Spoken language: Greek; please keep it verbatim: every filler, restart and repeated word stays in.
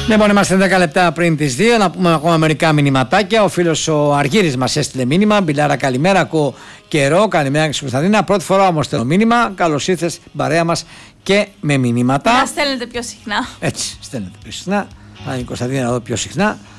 Λοιπόν, είμαστε δέκα λεπτά πριν τις δύο. Να πούμε ακόμα μερικά μηνυματάκια. Ο φίλος ο Αργύρης μας έστειλε μήνυμα. Μπιλάρα, καλημέρα. Ακούω καιρό. Καλημέρα, Κωνσταντίνα. Πρώτη φορά όμως στέλνω μήνυμα. Καλώς ήρθες στην παρέα μας και με μηνύματα. Να στέλνετε πιο συχνά. Έτσι, στέλνετε πιο συχνά. Αν η Κωνσταντίνα εδώ πιο συχνά.